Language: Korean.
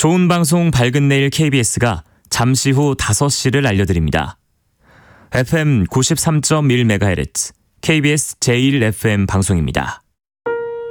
좋은 방송 밝은 내일 KBS가 잠시 후 5시를 알려드립니다. FM 93.1MHz KBS 제1 FM 방송입니다.